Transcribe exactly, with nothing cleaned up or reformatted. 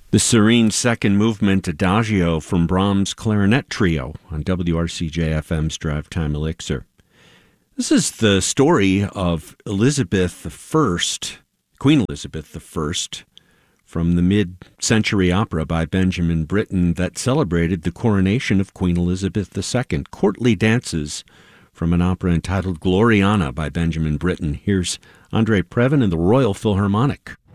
The serene second movement Adagio from Brahms' Clarinet Trio on W R C J F M's Drive Time Elixir. This is the story of Elizabeth the First, Queen Elizabeth the First, from the mid-century opera by Benjamin Britten that celebrated the coronation of Queen Elizabeth the Second. Courtly dances from an opera entitled Gloriana by Benjamin Britten. Here's Andre Previn and the Royal Philharmonic.